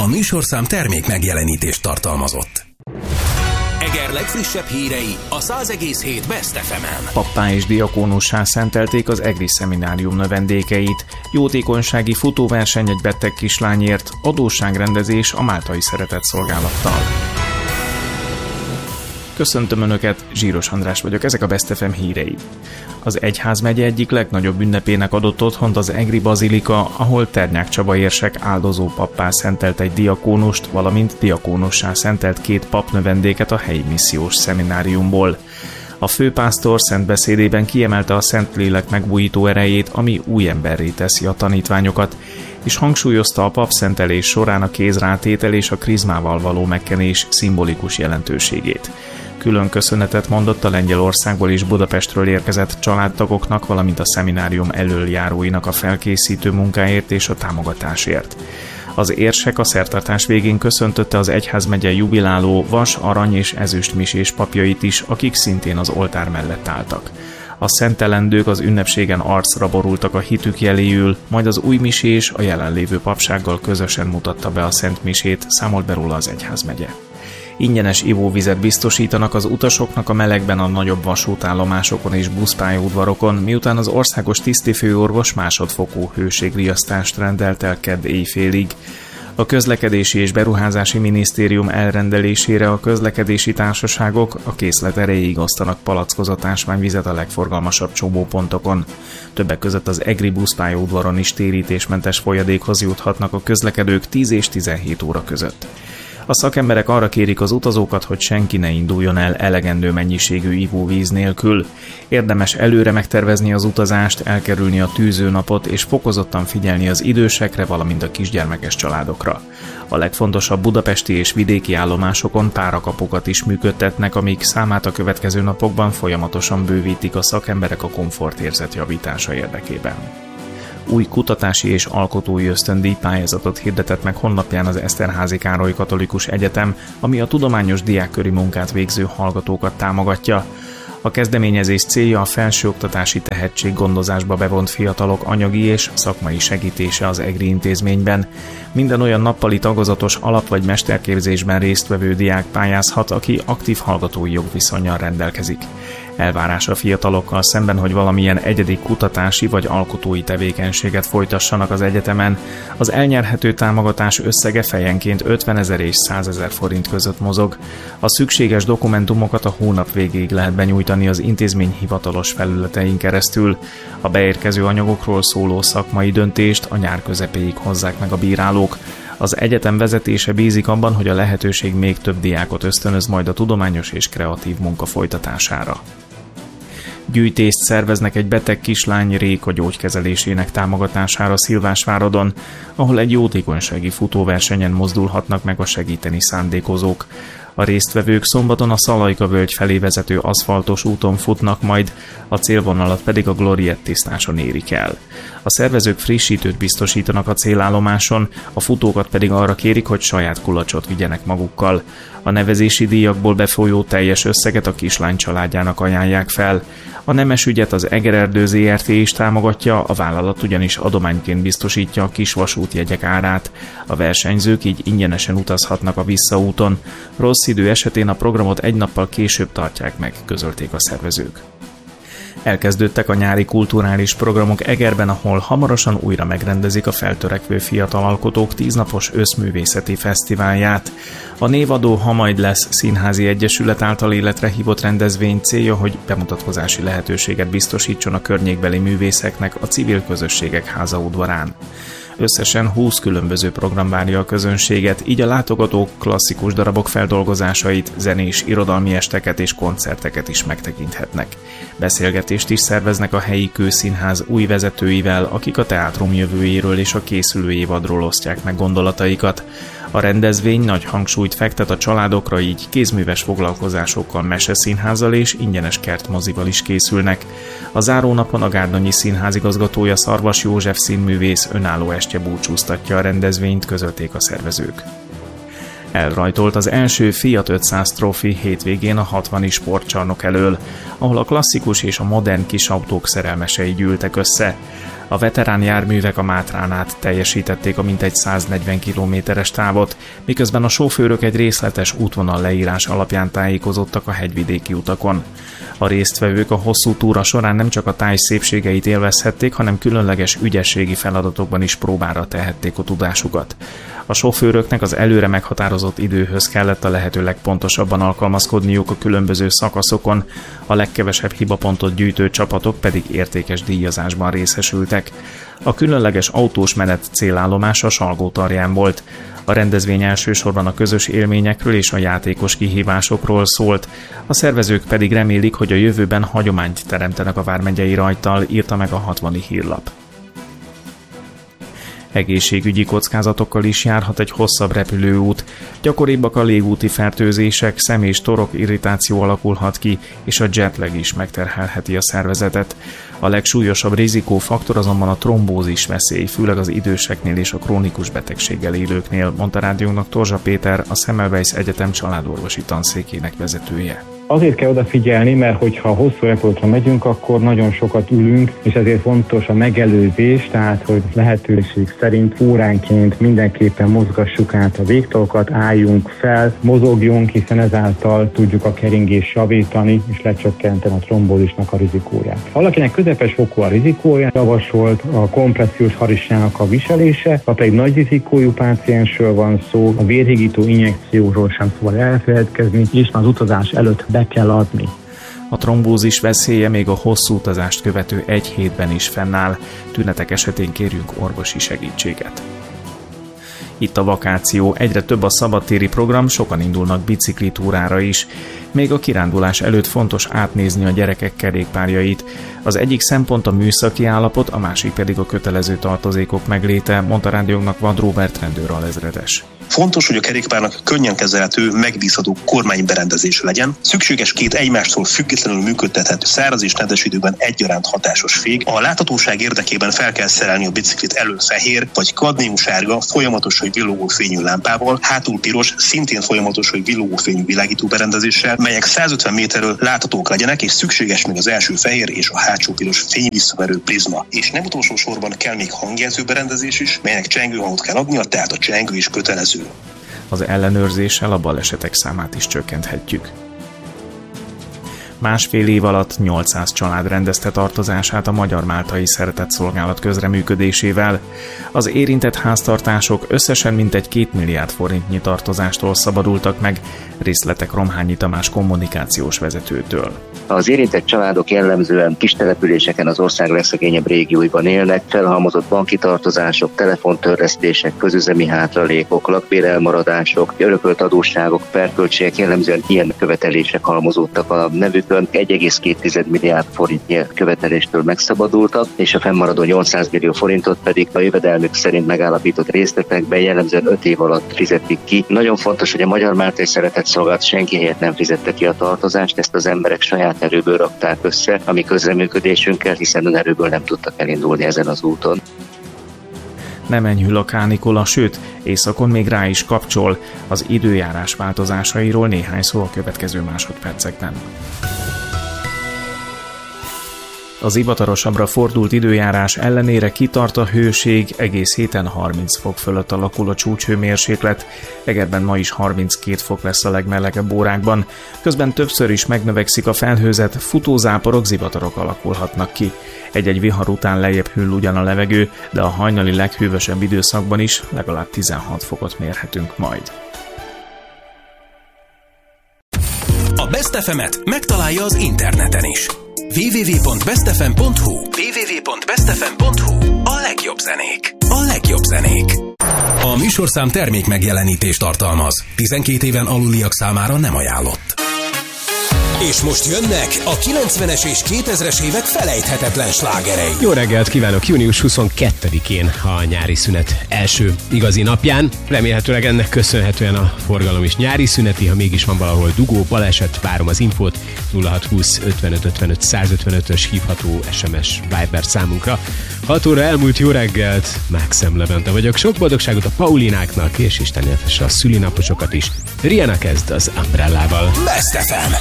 A műsorszám termék megjelenítést tartalmazott. Eger legfrissebb hírei a 100,7 Best FM-en. Pappá és diakónussá szentelték az egri szeminárium növendékeit. Jótékonysági futóverseny egy beteg kislányért, adósságrendezés a Máltai Szeretetszolgálattal. Köszöntöm Önöket, Zsíros András vagyok, ezek a Best FM hírei. Az egyházmegye egyik legnagyobb ünnepének adott otthont az egri bazilika, ahol Ternyák Csaba érsek áldozó pappá szentelt egy diakónust, valamint diakónussá szentelt 2 papnövendéket a helyi missziós szemináriumból. A főpásztor szent beszédében kiemelte a Szentlélek megújító erejét, ami új emberré teszi a tanítványokat, és hangsúlyozta a papszentelés során a kézrátétel és a krizmával való megkenés szimbolikus jelentőségét. Külön köszönetet mondott a Lengyelországból és Budapestről érkezett családtagoknak, valamint a szeminárium elöljáróinak a felkészítő munkáért és a támogatásért. Az érsek a szertartás végén köszöntötte az egyházmegye jubiláló vas, arany és ezüst misés papjait is, akik szintén az oltár mellett álltak. A szentelendők az ünnepségen arcra borultak a hitük jeléül, majd az új misés a jelenlévő papsággal közösen mutatta be a szent misét, számolt be róla az egyházmegye. Ingyenes ivóvizet biztosítanak az utasoknak a melegben a nagyobb vasútállomásokon és buszpályaudvarokon, miután az országos tisztifőorvos másodfokú hőségriasztást rendelt el kedd éjfélig. A Közlekedési és Beruházási Minisztérium elrendelésére a közlekedési társaságok a készlet erejéig osztanak palackozott ásványvizet a legforgalmasabb csomópontokon. Többek között az egri buszpályaudvaron is térítésmentes folyadékhoz juthatnak a közlekedők 10 és 17 óra között. A szakemberek arra kérik az utazókat, hogy senki ne induljon el elegendő mennyiségű ivóvíz nélkül. Érdemes előre megtervezni az utazást, elkerülni a tűzőnapot és fokozottan figyelni az idősekre, valamint a kisgyermekes családokra. A legfontosabb budapesti és vidéki állomásokon párakapokat is működtetnek, amik számát a következő napokban folyamatosan bővítik a szakemberek a komfortérzet javítása érdekében. Új kutatási és alkotói ösztöndíj pályázatot hirdetett meg honlapján az Eszterházy Károly Katolikus Egyetem, ami a tudományos diákköri munkát végző hallgatókat támogatja. A kezdeményezés célja a felsőoktatási tehetséggondozásba bevont fiatalok anyagi és szakmai segítése az egri intézményben. Minden olyan nappali tagozatos alap- vagy mesterképzésben résztvevő diák pályázhat, aki aktív hallgatói jogviszonnyal rendelkezik. Elvárás a fiatalokkal szemben, hogy valamilyen egyedi kutatási vagy alkotói tevékenységet folytassanak az egyetemen. Az elnyerhető támogatás összege fejenként 50 000 és 100 000 forint között mozog. A szükséges dokumentumokat a hónap végéig lehet benyújtani az intézmény hivatalos felületein keresztül. A beérkező anyagokról szóló szakmai döntést a nyár közepéig hozzák meg a bírálók. Az egyetem vezetése bízik abban, hogy a lehetőség még több diákot ösztönöz majd a tudományos és kreatív munka folytatására. Gyűjtést szerveznek egy beteg kislány Réka gyógykezelésének támogatására Szilvásvárodon, ahol egy jótékonysági futóversenyen mozdulhatnak meg a segíteni szándékozók. A résztvevők szombaton a Szalajka völgy felé vezető aszfaltos úton futnak, majd a célvonalat pedig a Gloriettisztáson érik el. A szervezők frissítőt biztosítanak a célállomáson, a futókat pedig arra kérik, hogy saját kulacsot vigyenek magukkal. A nevezési díjakból befolyó teljes összeget a kislány családjának ajánlják fel. A nemes ügyet az Egererdő Zrt. Is támogatja, a vállalat ugyanis adományként biztosítja a kis vasútjegyek árát. A versenyzők így ingyenesen utazhatnak a visszaúton. Rossz idő esetén a programot egy nappal később tartják meg, közölték a szervezők. Elkezdődtek a nyári kulturális programok Egerben, ahol hamarosan újra megrendezik a feltörekvő fiatal alkotók 10 napos összművészeti fesztiválját. A névadó Ha majd lesz Színházi Egyesület által életre hívott rendezvény célja, hogy bemutatkozási lehetőséget biztosítson a környékbeli művészeknek a civil közösségek házaudvarán. Összesen 20 különböző program várja a közönséget, így a látogatók klasszikus darabok feldolgozásait, zenés, irodalmi esteket és koncerteket is megtekinthetnek. Beszélgetést is szerveznek a helyi Kőszínház új vezetőivel, akik a teátrum jövőjéről és a készülő évadról osztják meg gondolataikat. A rendezvény nagy hangsúlyt fektet a családokra, így kézműves foglalkozásokkal, meseszínházzal és ingyenes kertmozival is készülnek. A zárónapon a Gárdonyi Színház igazgatója Szarvas József színművész önálló estje búcsúztatja a rendezvényt, közölték a szervezők. Elrajtolt az első Fiat 500 trófi hétvégén a 60-i sportcsarnok elől, ahol a klasszikus és a modern kis autók szerelmesei gyűltek össze. A veterán járművek a Mátrán át teljesítették a mintegy 140 kilométeres távot, miközben a sofőrök egy részletes útvonal leírás alapján tájékozottak a hegyvidéki utakon. A résztvevők a hosszú túra során nem csak a táj szépségeit élvezhették, hanem különleges ügyességi feladatokban is próbára tehették a tudásukat. A sofőröknek az előre meghatározott időhöz kellett a lehető legpontosabban alkalmazkodniuk a különböző szakaszokon, a legkevesebb hibapontot gyűjtő csapatok pedig értékes díjazásban részesültek. A különleges autós menet célállomása Salgótarján volt. A rendezvény elsősorban a közös élményekről és a játékos kihívásokról szólt, a szervezők pedig remélik, hogy a jövőben hagyományt teremtenek a vármegyei rajttal, írta meg a 60. hírlap. Egészségügyi kockázatokkal is járhat egy hosszabb repülőút. Gyakoribbak a légúti fertőzések, szem- és torok irritáció alakulhat ki, és a jetlag is megterhelheti a szervezetet. A legsúlyosabb rizikófaktor azonban a trombózis veszély, főleg az időseknél és a krónikus betegséggel élőknél, mondta rádiónak Torzsa Péter, a Semmelweis Egyetem családorvosi tanszékének vezetője. Azért kell odafigyelni, mert hogyha hosszú repülőtre megyünk, akkor nagyon sokat ülünk, és ezért fontos a megelőzés, tehát hogy lehetőség szerint óránként mindenképpen mozgassuk át a végtalakat, álljunk fel, mozogjunk, hiszen ezáltal tudjuk a keringést javítani, és lecsökkenteni a trombózisnak a rizikóját. Ha valakinek közepes fokú a rizikója, javasolt a kompressziós harisnyának a viselése, ha pedig nagy rizikójú páciensről van szó, a vérhigító injekcióról sem szabad elfeledkezni, és az utazás előtt be kell adni. A trombózis veszélye még a hosszú utazást követő egy hétben is fennáll, tünetek esetén kérjünk orvosi segítséget. Itt a vakáció, egyre több a szabadtéri program, sokan indulnak biciklitúrára is. Még a kirándulás előtt fontos átnézni a gyerekek kerékpárjait. Az egyik szempont a műszaki állapot, a másik pedig a kötelező tartozékok megléte, mondta rádiónknak Vad Róbert rendőralezredes. Fontos, hogy a kerékpárnak könnyen kezelhető, megbízható kormányberendezése legyen. Szükséges két egymástól függetlenül működtethető száraz és nedves időben egyaránt hatásos fék. A láthatóság érdekében fel kell szerelni a biciklit elől fehér vagy kadmiumsárga, folyamatos vagy villogó fényű lámpával, hátul piros, szintén folyamatos vagy villogó fényű világító berendezéssel, melyek 150 méterről láthatók legyenek, és szükséges még az első fehér és a hátsó piros fényvisszaverő prizma. És nem utolsó sorban kell még hangjelző berendezés is, melynek csengőhangot kell adnia, tehát a csengő is kötelező. Az ellenőrzéssel a balesetek számát is csökkenthetjük. Másfél év alatt 800 család rendezte tartozását a Magyar-Máltai Szeretetszolgálat közreműködésével. Az érintett háztartások összesen mintegy 2 milliárd forintnyi tartozástól szabadultak meg, részletek Romhányi Tamás kommunikációs vezetőtől. Az érintett családok jellemzően kis településeken az ország legszegényebb régióiban élnek, felhalmozott banki tartozások, telefontörlesztések, közüzemi hátralékok, lakbérelmaradások, örökölt adósságok, perköltségek, jellemzően ilyen követelések halmozódtak a nevükön, 1,2 milliárd forintnyi követeléstől megszabadultak, és a fennmaradó 800 millió forintot pedig a jövedelmük szerint megállapított részletekben jellemzően 5 év alatt fizetik ki. Nagyon fontos, hogy a Magyar-Máltai Szeretetszolgálat senki helyett nem fizette ki a tartozást, ezt az emberek saját erőből rakták össze a mi közreműködésünkkel, hiszen erőből nem tudtak elindulni ezen az úton. Nem enyhül a kánikula, sőt, északon még rá is kapcsol. Az időjárás változásairól néhány szó a következő másodpercekben. Az ivatarosabbra fordult időjárás ellenére kitart a hőség, egész héten 30 fok fölött alakul a csúcshőmérséklet, Egerben ma is 32 fok lesz a legmelegebb órákban, közben többször is megnövekszik a felhőzet, futózáporok, zivatarok alakulhatnak ki. Egy-egy vihar után lejjebb hűl ugyan a levegő, de a hajnali leghűvösebb időszakban is legalább 16 fokot mérhetünk majd. A Best FM-et megtalálja az interneten is. www.bestfm.hu www.bestfm.hu A legjobb zenék. A legjobb zenék. A műsorszám termék megjelenítést tartalmaz. 12 éven aluliak számára nem ajánlott. És most jönnek a 90-es és 2000-es évek felejthetetlen slágerei. Jó reggelt kívánok! Június 22-én a nyári szünet első igazi napján. Remélhetőleg ennek köszönhetően a forgalom is nyári szüneti, ha mégis van valahol dugó, baleset, várom az infót. 0620 55 55 155-ös hívható SMS Viber számunkra. 6 óra elmúlt, jó reggelt! Mákszem Levente vagyok. Sok boldogságot a Paulináknak, és Isten éltesse a szülinaposokat is. Rihanna kezd az Umbrellával. Best FM.